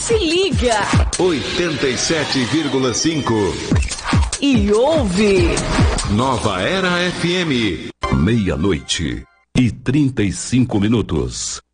Se liga. 87,5. E ouve. Nova Era FM. 00:35.